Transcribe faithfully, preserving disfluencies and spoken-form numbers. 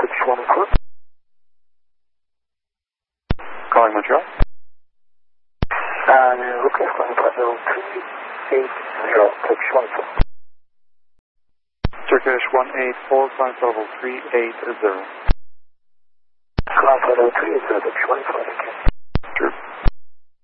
Turkish one four. Calling Montreal. Uh, request one five zero three eight zero, Turkish one four. Turkish one eight four, climb level three eight zero. Climb level three eight zero, Turkish one four, thank you. Sure.